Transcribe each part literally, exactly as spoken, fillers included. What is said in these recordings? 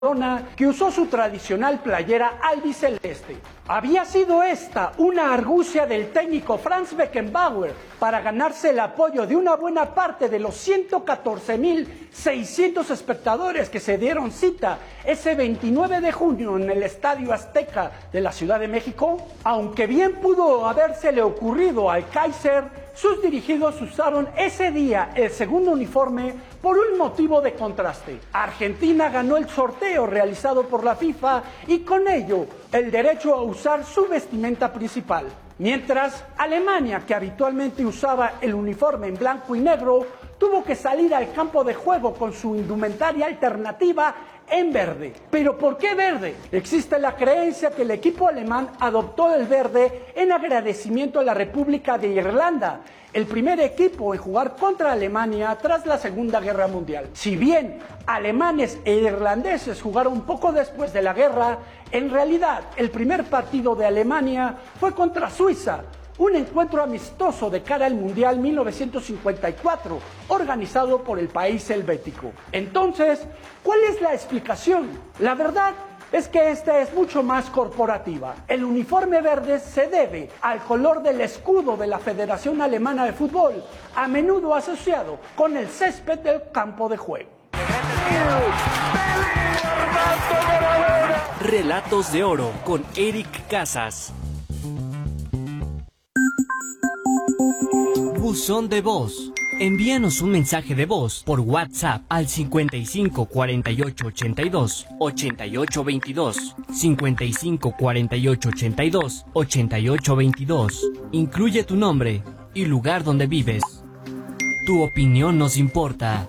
que usó su tradicional playera albiceleste. Había sido esta una argucia del técnico Franz Beckenbauer para ganarse el apoyo de una buena parte de los ciento catorce mil seiscientos espectadores que se dieron cita ese veintinueve de junio en el Estadio Azteca de la Ciudad de México. Aunque bien pudo habérsele ocurrido al Kaiser, sus dirigidos usaron ese día el segundo uniforme por un motivo de contraste. Argentina ganó el sorteo realizado por la FIFA y con ello el derecho a usar su vestimenta principal. Mientras Alemania, que habitualmente usaba el uniforme en blanco y negro, tuvo que salir al campo de juego con su indumentaria alternativa en verde. ¿Pero por qué verde? Existe la creencia que el equipo alemán adoptó el verde en agradecimiento a la República de Irlanda, el primer equipo en jugar contra Alemania tras la Segunda Guerra Mundial. Si bien alemanes e irlandeses jugaron poco después de la guerra, en realidad el primer partido de Alemania fue contra Suiza, un encuentro amistoso de cara al Mundial mil novecientos cincuenta y cuatro, organizado por el país helvético. Entonces, ¿cuál es la explicación? La verdad es que esta es mucho más corporativa. El uniforme verde se debe al color del escudo de la Federación Alemana de Fútbol, a menudo asociado con el césped del campo de juego. Relatos de Oro con Eric Casas. Buzón de voz. Envíanos un mensaje de voz por WhatsApp al cincuenta y cinco cuarenta y ocho ochenta y dos ochenta y ocho veintidós, cincuenta y cinco cuarenta y ocho ochenta y dos ochenta y ocho veintidós. Incluye tu nombre y lugar donde vives. Tu opinión nos importa.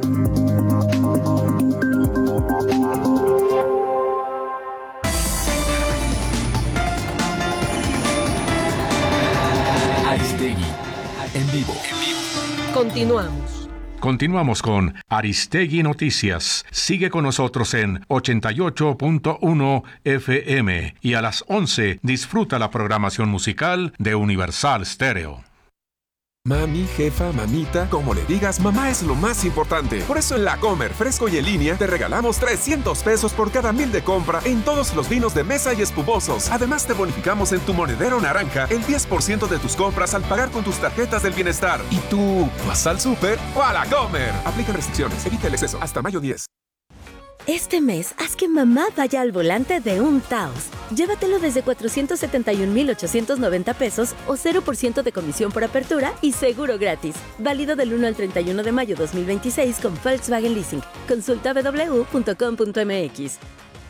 Aristegui, en vivo. Continuamos. Continuamos con Aristegui Noticias. Sigue con nosotros en ochenta y ocho punto uno F M y a las once disfruta la programación musical de Universal Stereo. Mami, jefa, mamita, como le digas, mamá es lo más importante. Por eso en La Comer, fresco y en línea, te regalamos trescientos pesos por cada mil de compra en todos los vinos de mesa y espumosos. Además, te bonificamos en tu monedero naranja el diez por ciento de tus compras al pagar con tus tarjetas del bienestar. ¿Y tú vas al súper o a La Comer? Aplica restricciones, evita el exceso. Hasta mayo diez. Este mes, haz que mamá vaya al volante de un Taos. Llévatelo desde cuatrocientos setenta y un mil ochocientos noventa pesos o cero por ciento de comisión por apertura y seguro gratis. Válido del uno al treinta y uno de mayo dos mil veintiséis con Volkswagen Leasing. Consulta w w w punto com punto m x.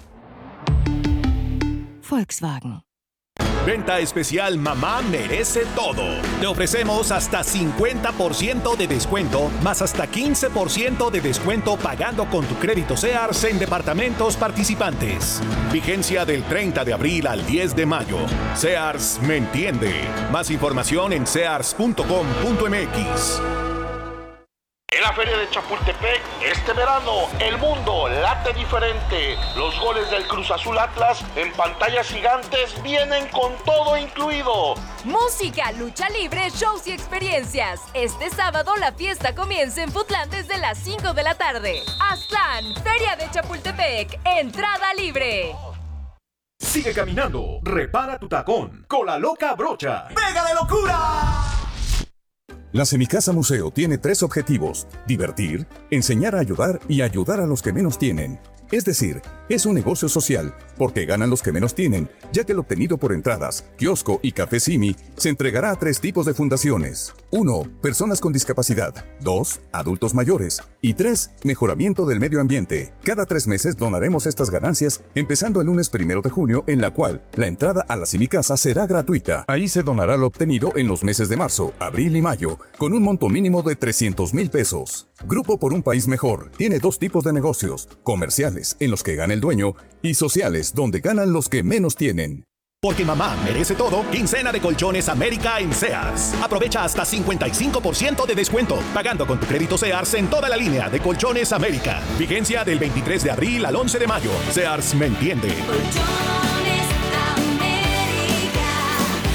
Volkswagen. Venta especial Mamá Merece Todo. Te ofrecemos hasta cincuenta por ciento de descuento, más hasta quince por ciento de descuento pagando con tu crédito Sears en departamentos participantes. Vigencia del treinta de abril al diez de mayo. Sears me entiende. Más información en sears punto com punto m x. En la Feria de Chapultepec, este verano, el mundo late diferente. Los goles del Cruz Azul Atlas en pantallas gigantes vienen con todo incluido. Música, lucha libre, shows y experiencias. Este sábado la fiesta comienza en Foodland desde las cinco de la tarde. Aztlán, Feria de Chapultepec, entrada libre. Sigue caminando, repara tu tacón con la loca brocha. ¡Pega de locura! La Semicasa Museo tiene tres objetivos: divertir, enseñar a ayudar y ayudar a los que menos tienen. Es decir, es un negocio social, porque ganan los que menos tienen, ya que lo obtenido por entradas, kiosco y café Simi se entregará a tres tipos de fundaciones. uno. Personas con discapacidad. dos. Adultos mayores. Y tres. Mejoramiento del medio ambiente. Cada tres meses donaremos estas ganancias, empezando el lunes primero de junio, en la cual la entrada a la Semicasa será gratuita. Ahí se donará lo obtenido en los meses de marzo, abril y mayo, con un monto mínimo de trescientos mil pesos. Grupo por un País Mejor tiene dos tipos de negocios: comerciales, en los que gana el dueño, y sociales, donde ganan los que menos tienen. Porque mamá merece todo, quincena de Colchones América en Sears. Aprovecha hasta cincuenta y cinco por ciento de descuento, pagando con tu crédito Sears en toda la línea de Colchones América. Vigencia del veintitrés de abril al once de mayo. Sears me entiende. Colchones América,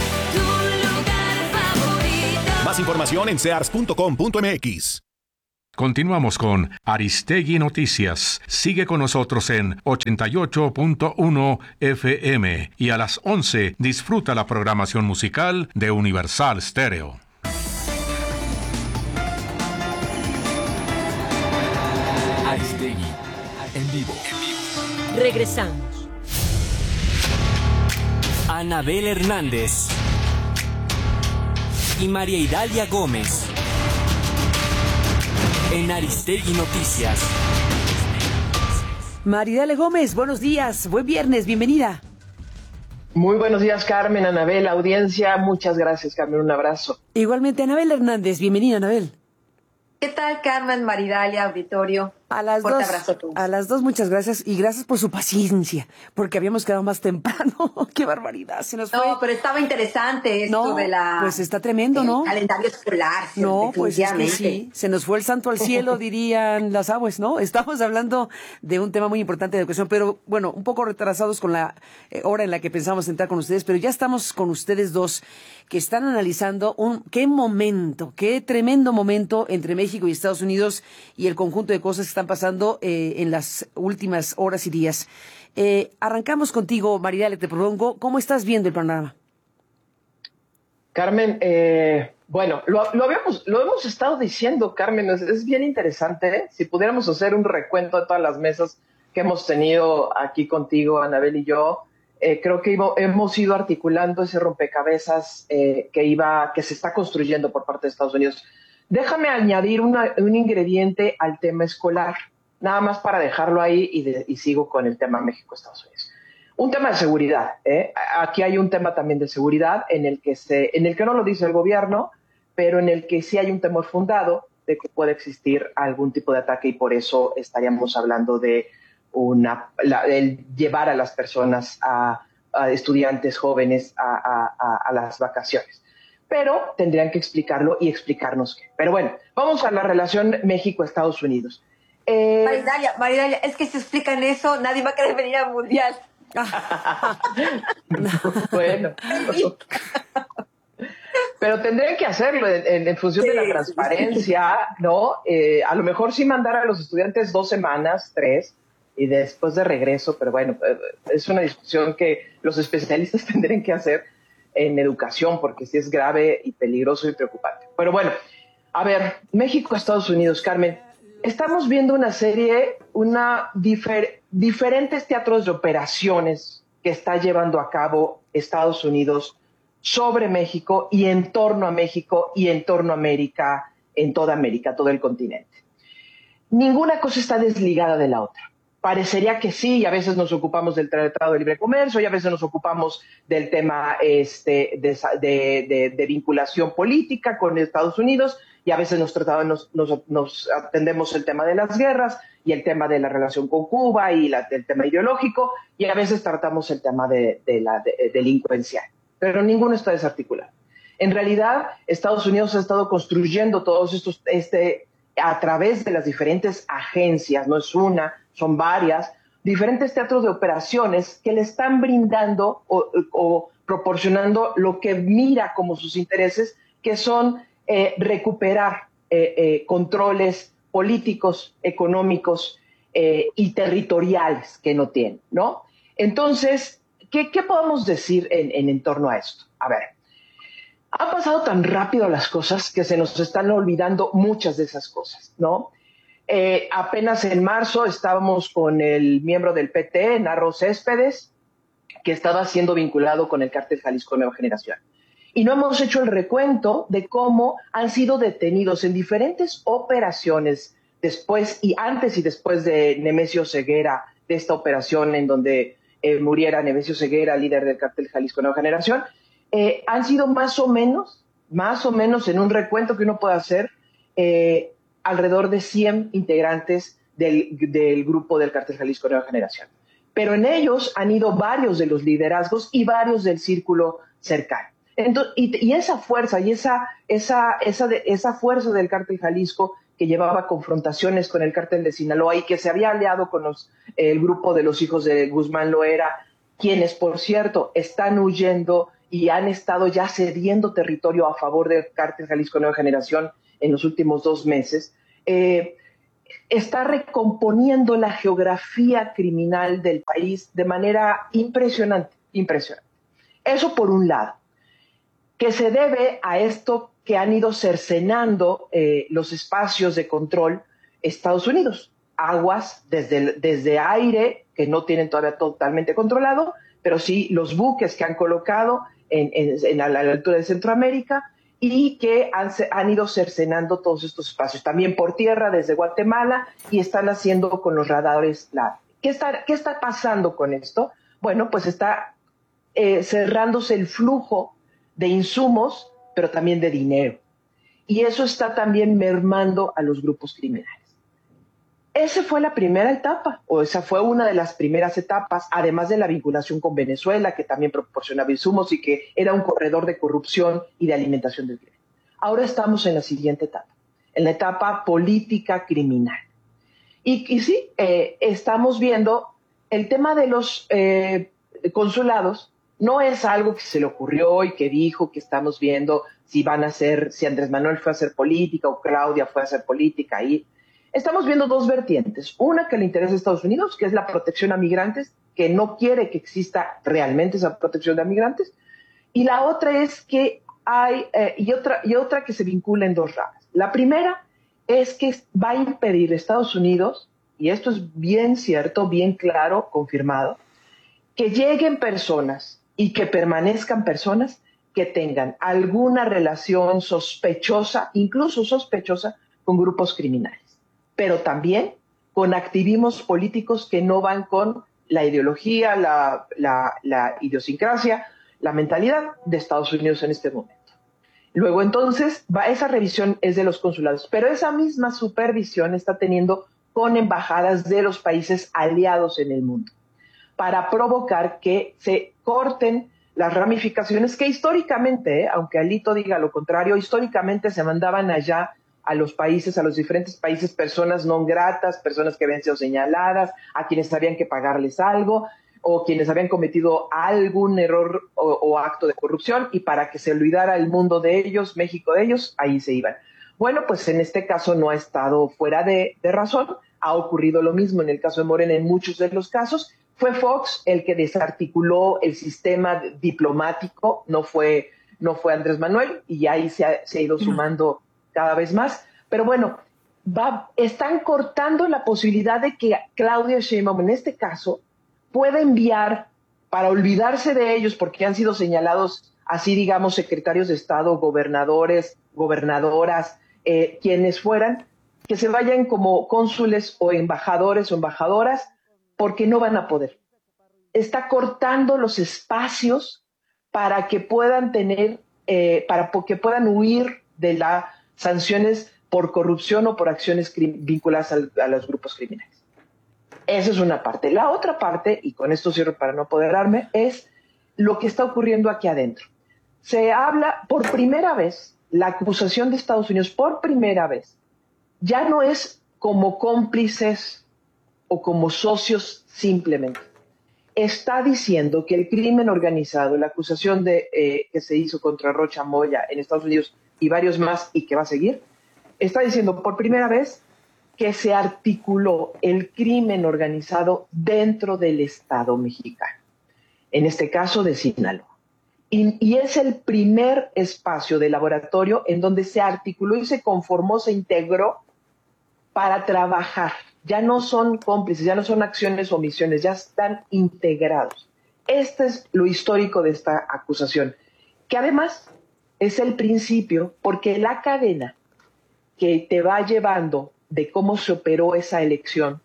tu lugar favorito. Más información en sears punto com punto m x. Continuamos con Aristegui Noticias. Sigue con nosotros en ochenta y ocho punto uno F M y a las once disfruta la programación musical de Universal Stereo. Aristegui, en vivo. Regresamos. Anabel Hernández y María Idalia Gómez en Aristegui Noticias. María Idalia Gómez, buenos días, buen viernes, bienvenida. Muy buenos días, Carmen, Anabel, audiencia, muchas gracias, Carmen, un abrazo. Igualmente, Anabel Hernández, bienvenida, Anabel. ¿Qué tal, Carmen, Maridalia, auditorio? A las Fuerte dos, abrazo a todos. a las dos, muchas gracias y gracias por su paciencia, porque habíamos quedado más temprano. ¡Qué barbaridad! Se nos fue. No, pero estaba interesante esto no, de la... pues está tremendo, el ¿no? calendario escolar. Sí, no, pues es que definitivamente. sí, se nos fue el santo al cielo, dirían las aguas, ¿no? Estamos hablando de un tema muy importante de educación, pero bueno, un poco retrasados con la eh, hora en la que pensamos entrar con ustedes, pero ya estamos con ustedes dos que están analizando un qué momento, qué tremendo momento entre México y Estados Unidos y el conjunto de cosas que están pasando eh, en las últimas horas y días. Eh, arrancamos contigo, Maridalia, te propongo, ¿cómo estás viendo el panorama? Carmen, eh, bueno, lo, lo, habíamos, lo hemos estado diciendo, Carmen, es, es bien interesante, ¿eh? Si pudiéramos hacer un recuento de todas las mesas que hemos tenido aquí contigo, Anabel y yo, eh, creo que iba, hemos ido articulando ese rompecabezas eh, que, iba, que se está construyendo por parte de Estados Unidos. Déjame añadir una, un ingrediente al tema escolar, nada más para dejarlo ahí y, de, y sigo con el tema México-Estados Unidos. Un tema de seguridad, ¿eh? Aquí hay un tema también de seguridad en el que se, en el que no lo dice el gobierno, pero en el que sí hay un temor fundado de que puede existir algún tipo de ataque y por eso estaríamos hablando de una, la, el llevar a las personas, a, a estudiantes jóvenes a, a, a, a las vacaciones. Pero tendrían que explicarlo y explicarnos qué. Pero bueno, vamos a la relación México-Estados Unidos. Eh, Maridalia, Maridalia, es que si explican eso, nadie va a querer venir al Mundial. Bueno. Pero tendrían que hacerlo en, en función sí, de la transparencia, ¿no? Eh, a lo mejor sí mandar a los estudiantes dos semanas, tres, y después de regreso, pero bueno, es una discusión que los especialistas tendrían que hacer en educación, porque sí es grave y peligroso y preocupante. Pero bueno, a ver, México, Estados Unidos, Carmen, estamos viendo una serie, una difer, diferentes teatros de operaciones que está llevando a cabo Estados Unidos sobre México y en torno a México y en torno a América, en toda América, todo el continente. Ninguna cosa está desligada de la otra. Parecería que sí, y a veces nos ocupamos del Tratado de Libre Comercio, y a veces nos ocupamos del tema este, de, de, de, de vinculación política con Estados Unidos, y a veces nos, tratamos, nos, nos, nos atendemos el tema de las guerras, y el tema de la relación con Cuba, y la, el tema ideológico, y a veces tratamos el tema de, de la de, delincuencia. Pero ninguno está desarticulado. En realidad, Estados Unidos ha estado construyendo todos estos, este, a través de las diferentes agencias, no es una, son varias, diferentes teatros de operaciones que le están brindando o, o proporcionando lo que mira como sus intereses, que son eh, recuperar eh, eh, controles políticos, económicos eh, y territoriales que no tienen, ¿no? Entonces, ¿qué, qué podemos decir en, en, en torno a esto? A ver, ha pasado tan rápido las cosas que se nos están olvidando muchas de esas cosas, ¿no? Eh, apenas en marzo estábamos con el miembro del P T, Narro Céspedes, que estaba siendo vinculado con el cártel Jalisco Nueva Generación. Y no hemos hecho el recuento de cómo han sido detenidos en diferentes operaciones después y antes y después de Nemesio Ceguera, de esta operación en donde eh, muriera Nemesio Ceguera, líder del cártel Jalisco Nueva Generación. Eh, han sido más o menos, más o menos en un recuento que uno puede hacer, eh, alrededor de cien integrantes del, del grupo del cártel Jalisco Nueva Generación. Pero en ellos han ido varios de los liderazgos y varios del círculo cercano. Entonces, y, y esa fuerza y esa, esa, esa, de, esa fuerza del cártel Jalisco que llevaba confrontaciones con el cártel de Sinaloa y que se había aliado con los, eh, el grupo de los hijos de Guzmán Loera, quienes, por cierto, están huyendo y han estado ya cediendo territorio a favor del cártel Jalisco Nueva Generación en los últimos dos meses, eh, está recomponiendo la geografía criminal del país de manera impresionante, impresionante. Eso por un lado, que se debe a esto que han ido cercenando eh, los espacios de control Estados Unidos. Aguas desde, desde aire, que no tienen todavía totalmente controlado, pero sí los buques que han colocado en, en, en a la altura de Centroamérica y que han, han ido cercenando todos estos espacios. También por tierra desde Guatemala y están haciendo con los radares LAR. ¿Qué está, qué está pasando con esto? Bueno, pues está eh, cerrándose el flujo de insumos, pero también de dinero. Y eso está también mermando a los grupos criminales. Esa fue la primera etapa, o esa fue una de las primeras etapas, además de la vinculación con Venezuela, que también proporcionaba insumos y que era un corredor de corrupción y de alimentación del crimen. Ahora estamos en la siguiente etapa, en la etapa política criminal. Y, y sí, eh, estamos viendo el tema de los eh, consulados. No es algo que se le ocurrió y que dijo que estamos viendo si van a hacer, si Andrés Manuel fue a hacer política o Claudia fue a hacer política. Y estamos viendo dos vertientes. Una que le interesa a Estados Unidos, que es la protección a migrantes, que no quiere que exista realmente esa protección de migrantes. Y la otra es que hay, eh, y, otra, y otra que se vincula en dos ramas. La primera es que va a impedir a Estados Unidos, y esto es bien cierto, bien claro, confirmado, que lleguen personas y que permanezcan personas que tengan alguna relación sospechosa, incluso sospechosa, con grupos criminales, pero también con activismos políticos que no van con la ideología, la, la, la idiosincrasia, la mentalidad de Estados Unidos en este momento. Luego entonces, va, esa revisión es de los consulados, pero esa misma supervisión está teniendo con embajadas de los países aliados en el mundo, para provocar que se corten las ramificaciones que históricamente, eh, aunque Alito diga lo contrario, históricamente se mandaban allá a los países, a los diferentes países, personas no gratas, personas que habían sido señaladas, a quienes habían que pagarles algo, o quienes habían cometido algún error o, o acto de corrupción, y para que se olvidara el mundo de ellos, México de ellos, ahí se iban. Bueno, pues en este caso no ha estado fuera de, de razón, ha ocurrido lo mismo en el caso de Morena en muchos de los casos. Fue Fox el que desarticuló el sistema diplomático, no fue, no fue Andrés Manuel, y ahí se ha, se ha ido sumando cada vez más. Pero bueno, va, están cortando la posibilidad de que Claudia Sheinbaum, en este caso, pueda enviar, para olvidarse de ellos, porque han sido señalados así, digamos, secretarios de Estado, gobernadores, gobernadoras, eh, quienes fueran, que se vayan como cónsules o embajadores o embajadoras, porque no van a poder. Está cortando los espacios para que puedan tener, eh, para que puedan huir de las sanciones por corrupción o por acciones vinculadas al, a los grupos criminales. Esa es una parte. La otra parte, y con esto cierro para no apoderarme, es lo que está ocurriendo aquí adentro. Se habla por primera vez, la acusación de Estados Unidos por primera vez, ya no es como cómplices o como socios simplemente. Está diciendo que el crimen organizado, la acusación de, eh, que se hizo contra Rocha Moya en Estados Unidos y varios más y que va a seguir, está diciendo por primera vez que se articuló el crimen organizado dentro del Estado mexicano, en este caso de Sinaloa. Y, y es el primer espacio de laboratorio en donde se articuló y se conformó, se integró para trabajar. Ya no son cómplices, ya no son acciones o omisiones, ya están integrados. Este es lo histórico de esta acusación, que además es el principio, porque la cadena que te va llevando de cómo se operó esa elección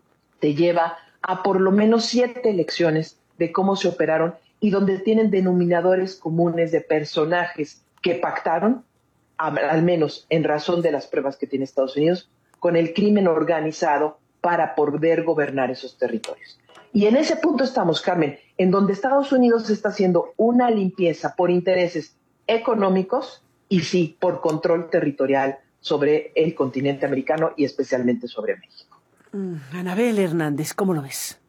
te lleva a por lo menos siete elecciones de cómo se operaron y donde tienen denominadores comunes de personajes que pactaron, al menos en razón de las pruebas que tiene Estados Unidos, con el crimen organizado para poder gobernar esos territorios. Y en ese punto estamos, Carmen, en donde Estados Unidos está haciendo una limpieza por intereses económicos y sí, por control territorial sobre el continente americano y especialmente sobre México. Mm, Anabel Hernández, ¿cómo lo ves?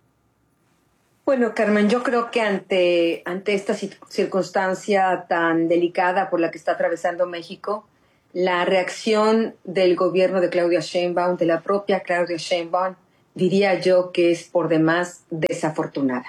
Bueno, Carmen, yo creo que ante, ante esta circunstancia tan delicada por la que está atravesando México, la reacción del gobierno de Claudia Sheinbaum, de la propia Claudia Sheinbaum, diría yo que es por demás desafortunada.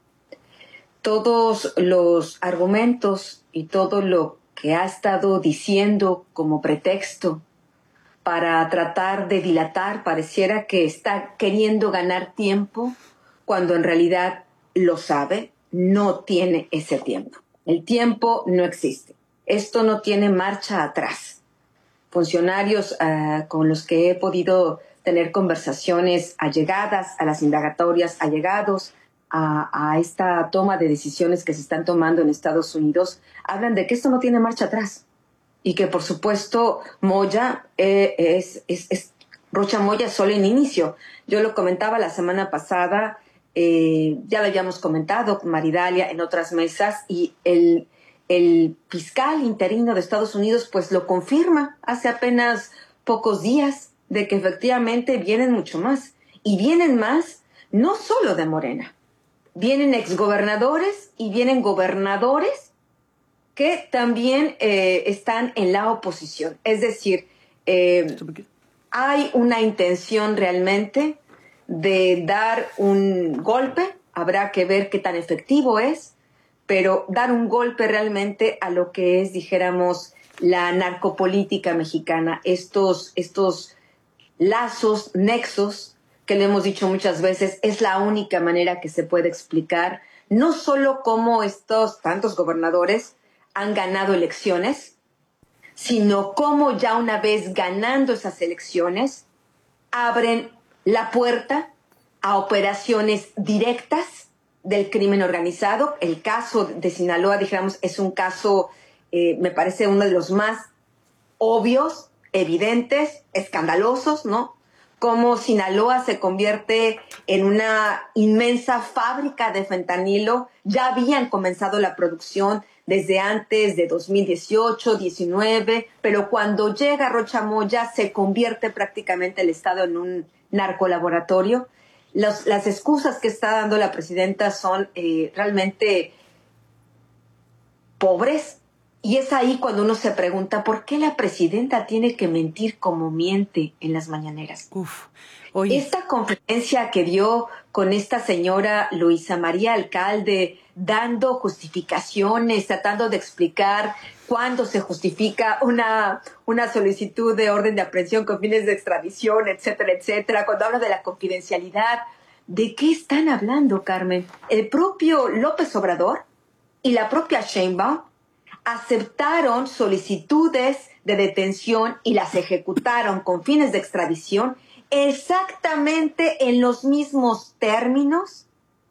Todos los argumentos y todo lo que ha estado diciendo como pretexto para tratar de dilatar, pareciera que está queriendo ganar tiempo, cuando en realidad lo sabe, no tiene ese tiempo. El tiempo no existe. Esto no tiene marcha atrás. Funcionarios uh, con los que he podido tener conversaciones allegadas a las indagatorias, allegados a, a esta toma de decisiones que se están tomando en Estados Unidos, hablan de que esto no tiene marcha atrás y que, por supuesto, Moya eh, es, es, es Rocha Moya es solo en inicio. Yo lo comentaba la semana pasada, eh, ya lo habíamos comentado con Maridalia en otras mesas, y el, el fiscal interino de Estados Unidos pues lo confirma hace apenas pocos días, de que efectivamente vienen mucho más. Y vienen más no solo de Morena, vienen exgobernadores y vienen gobernadores que también eh, están en la oposición. Es decir, eh, hay una intención realmente de dar un golpe, habrá que ver qué tan efectivo es, pero dar un golpe realmente a lo que es, dijéramos, la narcopolítica mexicana, estos, estos lazos, nexos, que le hemos dicho muchas veces, es la única manera que se puede explicar, no solo cómo estos tantos gobernadores han ganado elecciones, sino cómo ya una vez ganando esas elecciones, abren la puerta a operaciones directas del crimen organizado. El caso de Sinaloa, dijéramos, es un caso, eh, me parece uno de los más obvios, evidentes, escandalosos, ¿no? Cómo Sinaloa se convierte en una inmensa fábrica de fentanilo. Ya habían comenzado la producción desde antes de dos mil dieciocho, diecinueve, pero cuando llega Rocha Moya se convierte prácticamente el Estado en un narcolaboratorio. Los, las excusas que está dando la presidenta son eh, realmente pobres, y es ahí cuando uno se pregunta ¿por qué la presidenta tiene que mentir como miente en las mañaneras? Uf, oye. Esta conferencia que dio con esta señora Luisa María Alcalde, dando justificaciones, tratando de explicar cuándo se justifica una, una solicitud de orden de aprehensión con fines de extradición, etcétera, etcétera, cuando habla de la confidencialidad. ¿De qué están hablando, Carmen? El propio López Obrador y la propia Sheinbaum aceptaron solicitudes de detención y las ejecutaron con fines de extradición exactamente en los mismos términos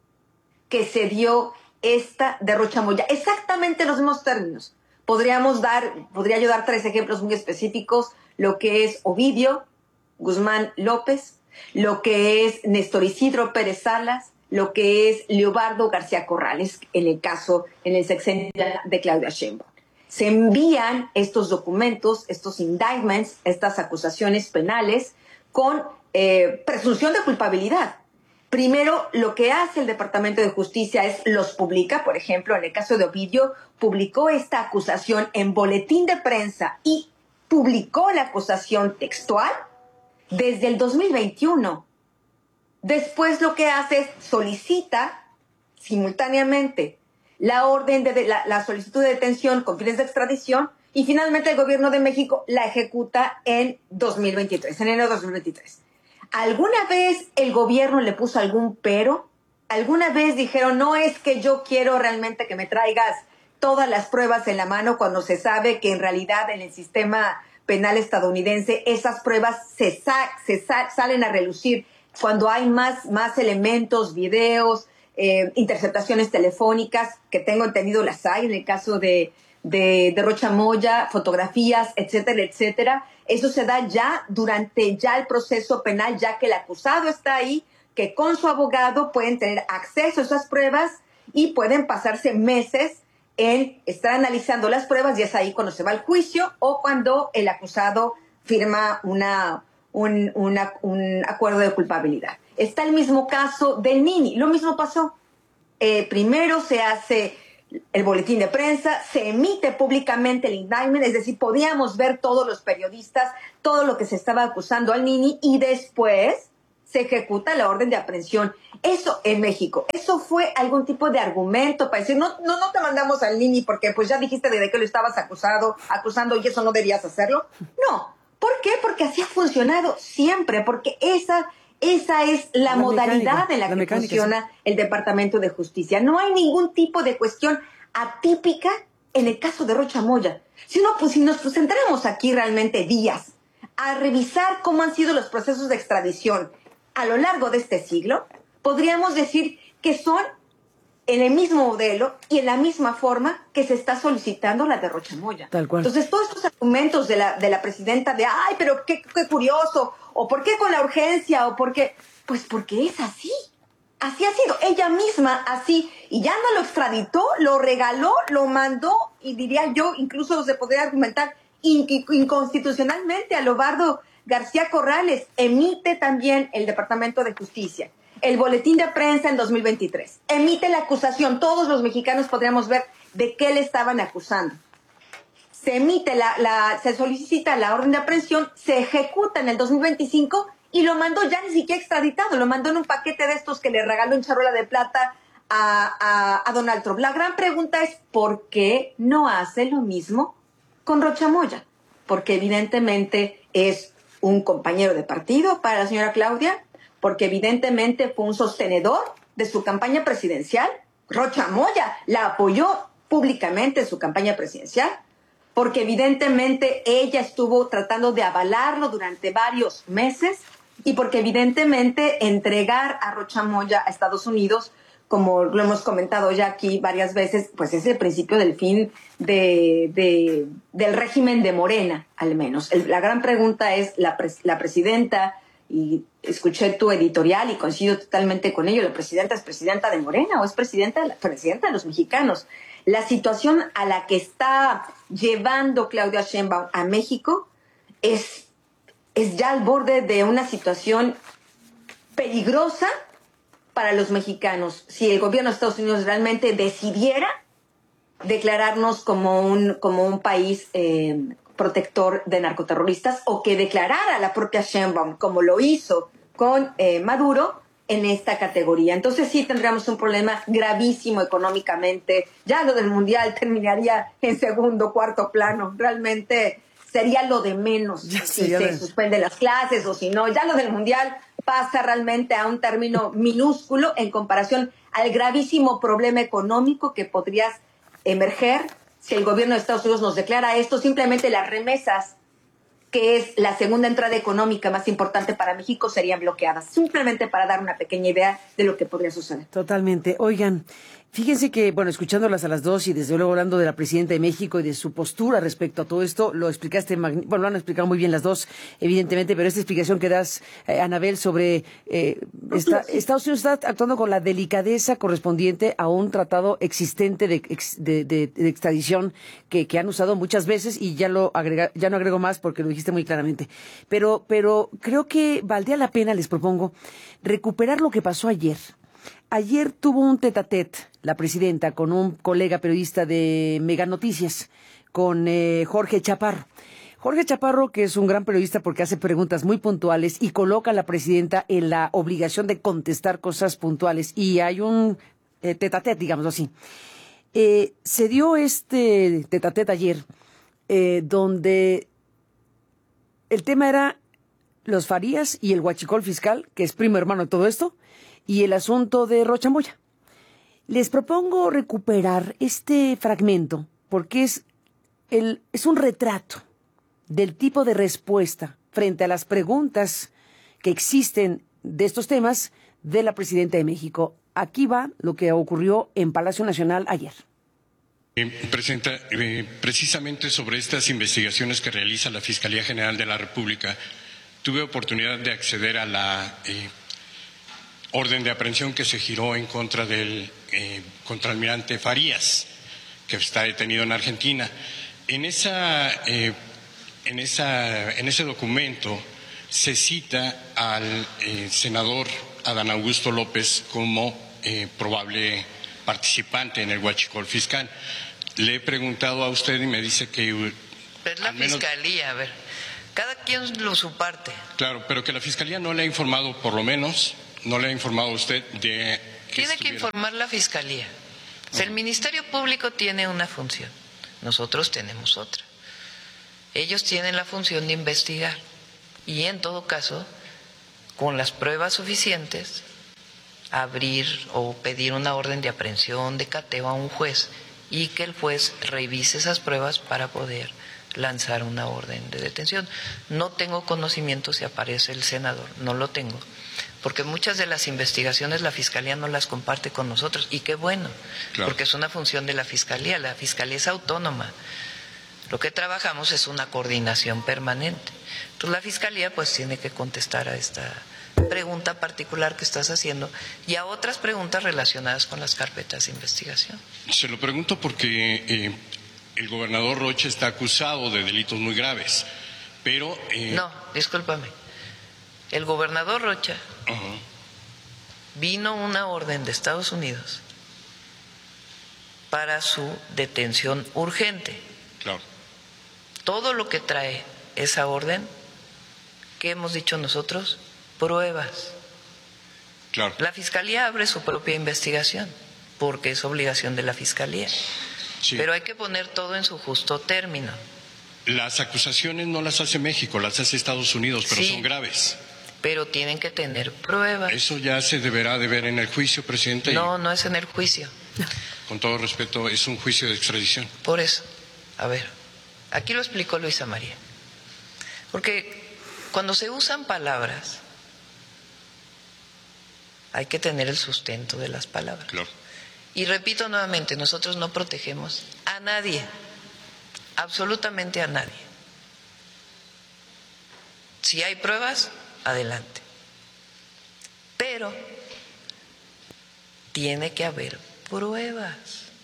que se dio esta de Rocha Moya, exactamente en los mismos términos. Podríamos dar, podría yo dar tres ejemplos muy específicos, lo que es Ovidio Guzmán López, lo que es Néstor Isidro Pérez Salas, lo que es Leobardo García Corrales, en el caso, en el sexenio de Claudia Sheinbaum. Se envían estos documentos, estos indictments, estas acusaciones penales con eh, presunción de culpabilidad. Primero, lo que hace el Departamento de Justicia es los publica. Por ejemplo, en el caso de Ovidio, publicó esta acusación en boletín de prensa y publicó la acusación textual desde el dos mil veintiuno. Después lo que hace es solicita simultáneamente la orden de, de la, la solicitud de detención con fines de extradición, y finalmente el gobierno de México la ejecuta en dos mil veintitrés, en enero de dos mil veintitrés. ¿Alguna vez el gobierno le puso algún pero? ¿Alguna vez dijeron, no, es que yo quiero realmente que me traigas todas las pruebas en la mano, cuando se sabe que en realidad en el sistema penal estadounidense esas pruebas se, sa se sa salen a relucir cuando hay más, más elementos, videos, eh, interceptaciones telefónicas, que tengo entendido las hay en el caso de, de, de Rocha Moya, fotografías, etcétera, etcétera? Eso se da ya durante ya el proceso penal, ya que el acusado está ahí, que con su abogado pueden tener acceso a esas pruebas y pueden pasarse meses en estar analizando las pruebas, y es ahí cuando se va al juicio o cuando el acusado firma una... Un, una, un acuerdo de culpabilidad. Está el mismo caso del Nini, lo mismo pasó. Eh, primero se hace el boletín de prensa, se emite públicamente el indictment, es decir, podíamos ver todos los periodistas, todo lo que se estaba acusando al Nini, y después se ejecuta la orden de aprehensión. Eso en México, eso fue algún tipo de argumento para decir, no, no, no te mandamos al Nini porque pues ya dijiste de qué lo estabas acusado, acusando y eso no debías hacerlo. No, ¿por qué? Porque así ha funcionado siempre, porque esa... Esa es la, la modalidad mecánica, en la, la que mecánica, funciona sí. el Departamento de Justicia. No hay ningún tipo de cuestión atípica en el caso de Rocha Moya. Si, no, pues, si nos centramos aquí realmente días a revisar cómo han sido los procesos de extradición a lo largo de este siglo, podríamos decir que son en el mismo modelo y en la misma forma que se está solicitando la de Rocha Moya. Tal cual. Entonces, todos estos argumentos de la, de la presidenta de, ay, pero qué, qué curioso, o por qué con la urgencia, o por qué, pues porque es así. Así ha sido. Ella misma así, y ya no lo extraditó, lo regaló, lo mandó, y diría yo, incluso se podría argumentar in, inconstitucionalmente a Lobardo García Corrales. Emite también el Departamento de Justicia el boletín de prensa en dos mil veintitrés. Emite la acusación. Todos los mexicanos podríamos ver de qué le estaban acusando. Se emite la, la, se solicita la orden de aprehensión, se ejecuta en el dos mil veinticinco y lo mandó ya ni siquiera extraditado, lo mandó en un paquete de estos que le regaló en charola de plata a, a, a Donald Trump. La gran pregunta es, ¿por qué no hace lo mismo con Rocha Moya? Porque evidentemente es un compañero de partido para la señora Claudia, porque evidentemente fue un sostenedor de su campaña presidencial. Rocha Moya la apoyó públicamente en su campaña presidencial, porque evidentemente ella estuvo tratando de avalarlo durante varios meses y porque evidentemente entregar a Rocha Moya a Estados Unidos, como lo hemos comentado ya aquí varias veces, pues es el principio del fin de, de, del régimen de Morena, al menos. El, la gran pregunta es, la, pres, la presidenta, y escuché tu editorial y coincido totalmente con ello, la presidenta es presidenta de Morena o es presidenta, presidenta de los mexicanos. La situación a la que está llevando Claudia Sheinbaum a México es, es ya al borde de una situación peligrosa para los mexicanos. Si el gobierno de Estados Unidos realmente decidiera declararnos como un, como un país eh, protector de narcoterroristas, o que declarara a la propia Sheinbaum, como lo hizo con eh, Maduro, en esta categoría. Entonces sí tendríamos un problema gravísimo económicamente. Ya lo del Mundial terminaría en segundo, cuarto plano. Realmente sería lo de menos ya si se ven. suspenden las clases o si no. Ya lo del Mundial pasa realmente a un término minúsculo en comparación al gravísimo problema económico que podría emerger si el gobierno de Estados Unidos nos declara esto. Simplemente las remesas, que es la segunda entrada económica más importante para México, serían bloqueadas. Simplemente para dar una pequeña idea de lo que podría suceder. Totalmente. Oigan, fíjense que, bueno, escuchándolas a las dos y desde luego hablando de la presidenta de México y de su postura respecto a todo esto, lo explicaste, bueno, lo han explicado muy bien las dos, evidentemente, pero esta explicación que das, eh, Anabel, sobre eh, esta, Estados Unidos está actuando con la delicadeza correspondiente a un tratado existente de, de, de, de extradición que, que han usado muchas veces, y ya lo agrega, ya no agrego más porque lo dijiste muy claramente. Pero, pero creo que valdría la pena, les propongo, recuperar lo que pasó ayer. Ayer tuvo un tete-a-tete la presidenta con un colega periodista de Mega Noticias, con eh, Jorge Chaparro. Jorge Chaparro, que es un gran periodista porque hace preguntas muy puntuales y coloca a la presidenta en la obligación de contestar cosas puntuales. Y hay un eh, tete-a-tete, digamos así. Eh, se dio este tete-a-tete ayer, eh, donde el tema era los Farías y el huachicol fiscal, que es primo hermano de todo esto, y el asunto de Rocha Moya. Les propongo recuperar este fragmento porque es, el, es un retrato del tipo de respuesta frente a las preguntas que existen de estos temas de la presidenta de México. Aquí va lo que ocurrió en Palacio Nacional ayer. Eh, Presidenta, eh, precisamente sobre estas investigaciones que realiza la Fiscalía General de la República, tuve oportunidad de acceder a la eh, orden de aprehensión que se giró en contra del eh, contraalmirante Farías, que está detenido en Argentina. En esa, eh, en esa, en ese documento se cita al eh, senador Adán Augusto López como eh, probable participante en el huachicol fiscal. Le he preguntado a usted y me dice que... Es la menos... fiscalía, a ver, cada quien lo su parte. Claro, pero que la fiscalía no le ha informado, por lo menos, no le ha informado a usted de... Que Tiene estuviera... que informar la fiscalía. O sea, el Ministerio Público tiene una función, nosotros tenemos otra. Ellos tienen la función de investigar y, en todo caso, con las pruebas suficientes, abrir o pedir una orden de aprehensión, de cateo a un juez y que el juez revise esas pruebas para poder lanzar una orden de detención. No tengo conocimiento si aparece el senador, no lo tengo, porque muchas de las investigaciones la Fiscalía no las comparte con nosotros, y qué bueno, claro, porque es una función de la Fiscalía, la Fiscalía es autónoma. Lo que trabajamos es una coordinación permanente. Entonces la Fiscalía pues tiene que contestar a esta pregunta particular que estás haciendo y a otras preguntas relacionadas con las carpetas de investigación. Se lo pregunto porque eh, el gobernador Rocha está acusado de delitos muy graves, pero... Eh... No, discúlpame. El gobernador Rocha, uh-huh, vino una orden de Estados Unidos para su detención urgente. Claro. Todo lo que trae esa orden, ¿qué hemos dicho nosotros? Pruebas. Claro. La Fiscalía abre su propia investigación, porque es obligación de la Fiscalía. Sí. Pero hay que poner todo en su justo término. Las acusaciones no las hace México, las hace Estados Unidos, pero sí, son graves. Pero tienen que tener pruebas. Eso ya se deberá de ver en el juicio, presidente. No, y, no es en el juicio. Con todo respeto, es un juicio de extradición. Por eso, a ver, aquí lo explicó Luisa María. Porque cuando se usan palabras, hay que tener el sustento de las palabras. Claro. Y repito nuevamente, nosotros no protegemos a nadie, absolutamente a nadie. Si hay pruebas, adelante. Pero tiene que haber pruebas.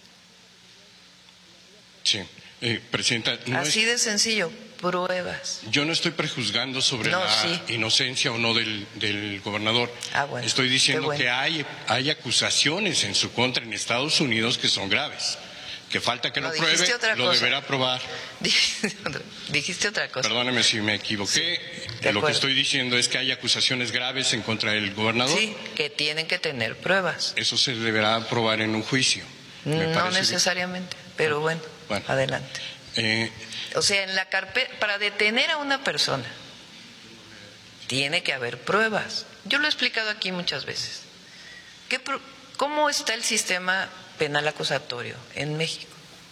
Sí, eh, presidenta. No Así es... de sencillo, pruebas. Yo no estoy prejuzgando sobre no, la sí. inocencia o no del, del gobernador. Ah, bueno, estoy diciendo bueno. que hay, hay acusaciones en su contra en Estados Unidos que son graves. Que falta que no, lo pruebe, otra lo cosa. deberá probar. Dijiste otra, dijiste otra cosa. Perdóneme si me equivoqué. Sí, lo que estoy diciendo es que hay acusaciones graves en contra del gobernador. Sí, que tienen que tener pruebas. Eso se deberá probar en un juicio. No necesariamente, bien. Pero bueno, bueno. adelante. Eh, o sea, en la carpeta, para detener a una persona, tiene que haber pruebas. Yo lo he explicado aquí muchas veces. ¿Qué, ¿Cómo está el sistema penal acusatorio en México?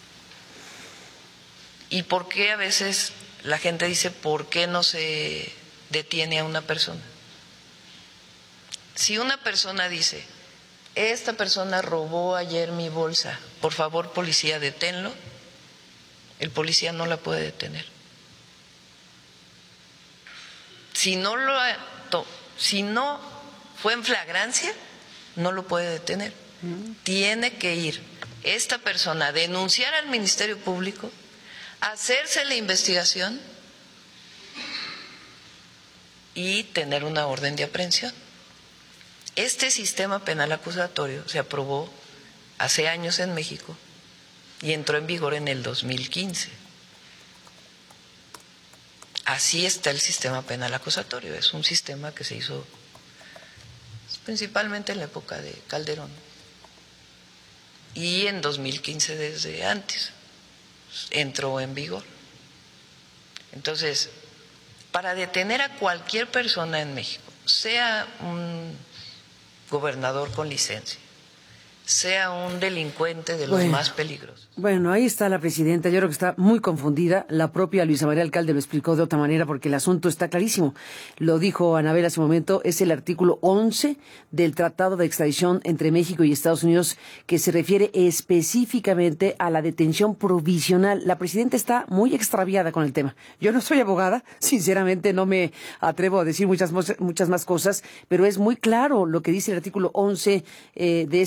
¿Y por qué a veces la gente dice, ¿por qué no se detiene a una persona? Si una persona dice, esta persona robó ayer mi bolsa, por favor, policía, deténlo, el policía no la puede detener. Si no lo, si no fue en flagrancia, no lo puede detener. Mm. Tiene que ir esta persona a denunciar al Ministerio Público, hacerse la investigación y tener una orden de aprehensión. Este sistema penal acusatorio se aprobó hace años en México y entró en vigor en el dos mil quince. Así está el sistema penal acusatorio. Es un sistema que se hizo principalmente en la época de Calderón y en dos mil quince desde antes entró en vigor. Entonces, para detener a cualquier persona en México, sea un gobernador con licencia, sea un delincuente de los bueno, más peligrosos. Bueno, ahí está la presidenta. Yo creo que está muy confundida. La propia Luisa María Alcalde lo explicó de otra manera porque el asunto está clarísimo. Lo dijo Anabel hace un momento. Es el artículo once del Tratado de Extradición entre México y Estados Unidos que se refiere específicamente a la detención provisional. La presidenta está muy extraviada con el tema. Yo no soy abogada. Sinceramente no me atrevo a decir muchas, muchas más cosas, pero es muy claro lo que dice el artículo once eh, de este Tratado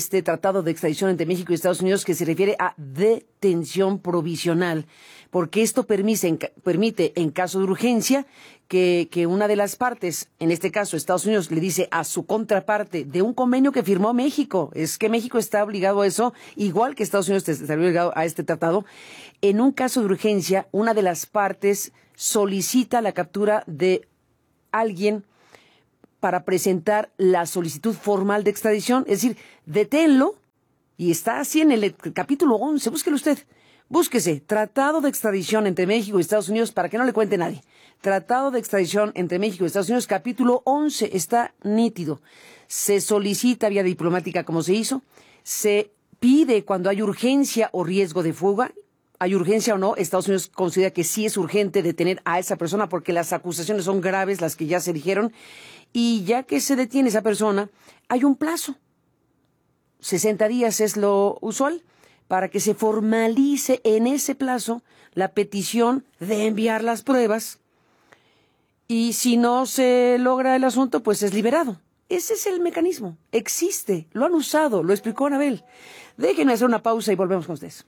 tratado de extradición entre México y Estados Unidos que se refiere a detención provisional, porque esto permite en, permite en caso de urgencia que, que una de las partes, en este caso Estados Unidos, le dice a su contraparte de un convenio que firmó México, es que México está obligado a eso, igual que Estados Unidos está obligado a este tratado. En un caso de urgencia, una de las partes solicita la captura de alguien para presentar la solicitud formal de extradición, es decir, deténlo, y está así en el capítulo once, búsquelo usted, búsquese, Tratado de Extradición entre México y Estados Unidos, para que no le cuente nadie, Tratado de Extradición entre México y Estados Unidos, capítulo once, está nítido, se solicita vía diplomática como se hizo, se pide cuando hay urgencia o riesgo de fuga, hay urgencia o no, Estados Unidos considera que sí es urgente detener a esa persona porque las acusaciones son graves, las que ya se dijeron, y ya que se detiene esa persona, hay un plazo. sesenta días es lo usual para que se formalice en ese plazo la petición de enviar las pruebas. Y si no se logra el asunto, pues es liberado. Ese es el mecanismo. Existe. Lo han usado. Lo explicó Anabel. Déjenme hacer una pausa y volvemos con ustedes.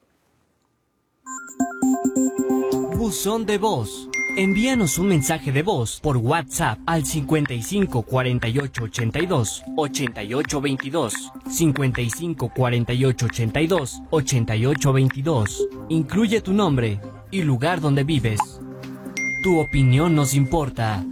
Buzón de voz. Envíanos un mensaje de voz por WhatsApp al cincuenta y cinco cuarenta y ocho ochenta y dos ochenta y ocho veintidós, cincuenta y cinco cuarenta y ocho ochenta y dos ochenta y ocho veintidós. Incluye tu nombre y lugar donde vives. Tu opinión nos importa.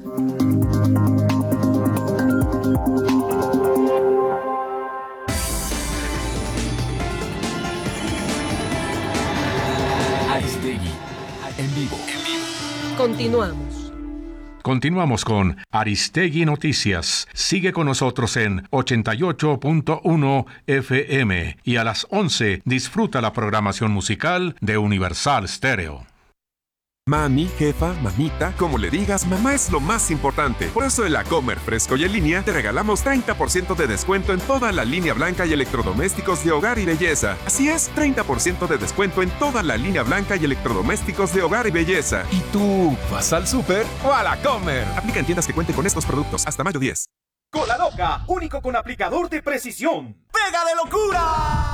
Aristegui, en vivo. Continuamos. Continuamos con Aristegui Noticias. Sigue con nosotros en ochenta y ocho punto uno F M y a las once disfruta la programación musical de Universal Stereo. Mami, jefa, mamita, como le digas, mamá es lo más importante. Por eso en la Comer Fresco y en Línea te regalamos treinta por ciento de descuento en toda la línea blanca y electrodomésticos de hogar y belleza. Así es, treinta por ciento de descuento en toda la línea blanca y electrodomésticos de hogar y belleza. ¿Y tú vas al súper o a la Comer? Aplica en tiendas que cuenten con estos productos hasta mayo diez. Cola Loca, único con aplicador de precisión. ¡Pega de locura!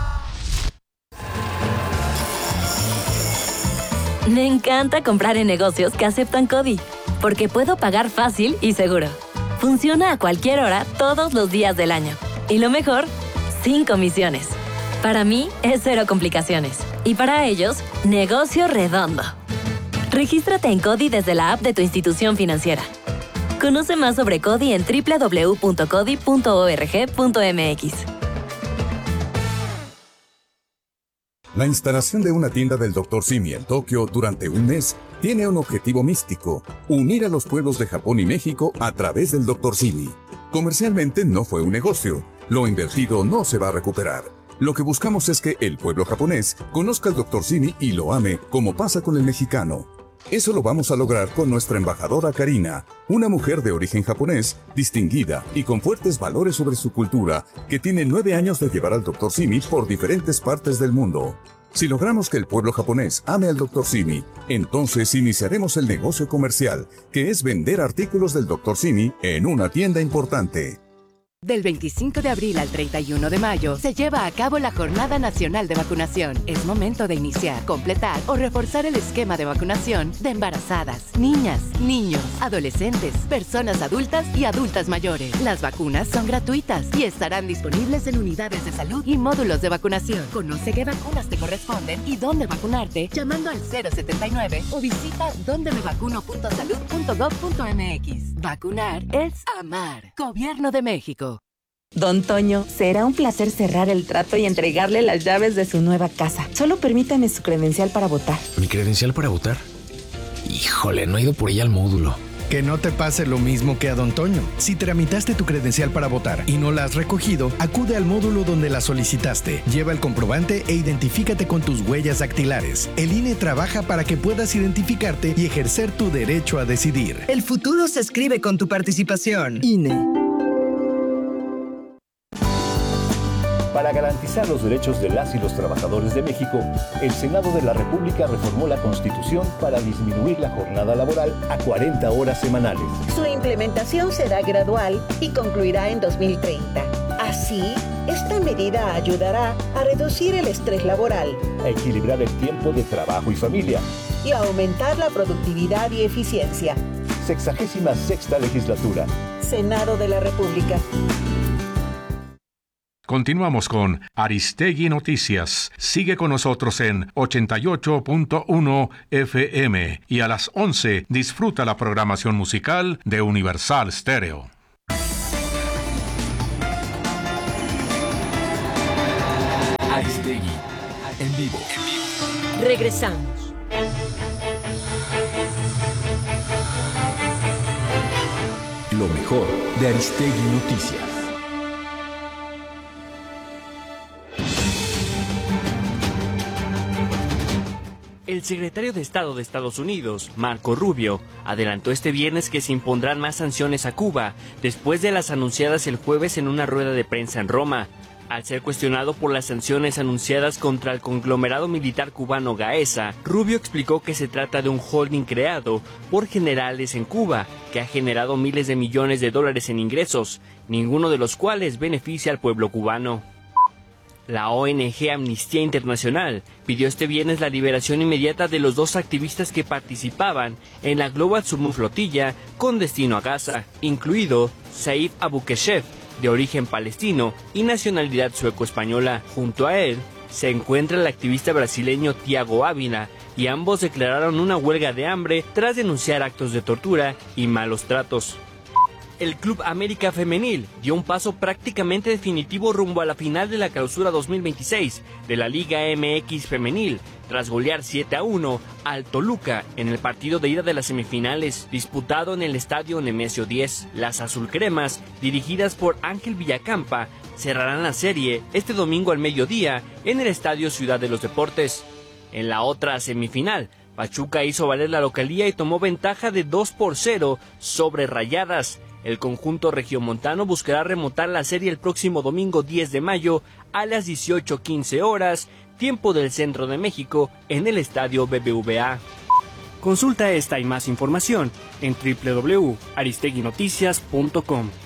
Me encanta comprar en negocios que aceptan CODI, porque puedo pagar fácil y seguro. Funciona a cualquier hora, todos los días del año. Y lo mejor, sin comisiones. Para mí, es cero complicaciones. Y para ellos, negocio redondo. Regístrate en CODI desde la app de tu institución financiera. Conoce más sobre CODI en doble u doble u doble u punto codi punto org punto m x. La instalación de una tienda del doctor Simi en Tokio durante un mes tiene un objetivo místico: unir a los pueblos de Japón y México a través del doctor Simi. Comercialmente no fue un negocio. Lo invertido no se va a recuperar. Lo que buscamos es que el pueblo japonés conozca al doctor Simi y lo ame, como pasa con el mexicano. Eso lo vamos a lograr con nuestra embajadora Karina, una mujer de origen japonés, distinguida y con fuertes valores sobre su cultura, que tiene nueve años de llevar al doctor Simi por diferentes partes del mundo. Si logramos que el pueblo japonés ame al doctor Simi, entonces iniciaremos el negocio comercial, que es vender artículos del doctor Simi en una tienda importante. Del veinticinco de abril al treinta y uno de mayo se lleva a cabo la Jornada Nacional de Vacunación. Es momento de iniciar, completar o reforzar el esquema de vacunación de embarazadas, niñas, niños, adolescentes, personas adultas y adultas mayores. Las vacunas son gratuitas y estarán disponibles en unidades de salud y módulos de vacunación. Conoce qué vacunas te corresponden y dónde vacunarte llamando al cero setenta y nueve o visita donde me vacuno punto salud punto gov punto m x. Vacunar es amar. Gobierno de México. Don Toño, será un placer cerrar el trato y entregarle las llaves de su nueva casa. Solo permítame su credencial para votar. ¿Mi credencial para votar? Híjole, no he ido por ella al módulo. Que no te pase lo mismo que a Don Toño. Si tramitaste tu credencial para votar y no la has recogido, acude al módulo donde la solicitaste. Lleva el comprobante e identifícate con tus huellas dactilares. El I N E trabaja para que puedas identificarte y ejercer tu derecho a decidir. El futuro se escribe con tu participación. I N E. Para garantizar los derechos de las y los trabajadores de México, el Senado de la República reformó la Constitución para disminuir la jornada laboral a cuarenta horas semanales. Su implementación será gradual y concluirá en dos mil treinta. Así, Esta medida ayudará a reducir el estrés laboral, a equilibrar el tiempo de trabajo y familia y a aumentar la productividad y eficiencia. Sexagésima sexta legislatura. Senado de la República. Continuamos con Aristegui Noticias. Sigue con nosotros en ochenta y ocho punto uno F M y a las once disfruta la programación musical de Universal Stereo. Aristegui, en vivo. Regresamos. Lo mejor de Aristegui Noticias. El secretario de Estado de Estados Unidos, Marco Rubio, adelantó este viernes que se impondrán más sanciones a Cuba después de las anunciadas el jueves en una rueda de prensa en Roma. Al ser cuestionado por las sanciones anunciadas contra el conglomerado militar cubano Gaesa, Rubio explicó que se trata de un holding creado por generales en Cuba, que ha generado miles de millones de dólares en ingresos, ninguno de los cuales beneficia al pueblo cubano. La O N G Amnistía Internacional pidió este viernes la liberación inmediata de los dos activistas que participaban en la Global Submarine Flotilla con destino a Gaza, incluido Saif Abu Keshef, de origen palestino y nacionalidad sueco-española. Junto a él se encuentra el activista brasileño Tiago Ávila, y ambos declararon una huelga de hambre tras denunciar actos de tortura y malos tratos. El Club América Femenil dio un paso prácticamente definitivo rumbo a la final de la Clausura dos mil veintiséis de la Liga M X Femenil, tras golear siete a uno al Toluca en el partido de ida de las semifinales, disputado en el Estadio Nemesio diez. Las azulcremas, dirigidas por Ángel Villacampa, cerrarán la serie este domingo al mediodía en el Estadio Ciudad de los Deportes. En la otra semifinal, Pachuca hizo valer la localía y tomó ventaja de dos por cero sobre Rayadas. El conjunto regiomontano buscará remontar la serie el próximo domingo diez de mayo a las dieciocho quince horas, tiempo del centro de México, en el estadio B B V A. Consulta esta y más información en doble u doble u doble u punto aristegui noticias punto com.